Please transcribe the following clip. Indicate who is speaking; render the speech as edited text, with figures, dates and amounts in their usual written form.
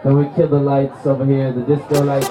Speaker 1: Then we kill the lights over here, the disco lights.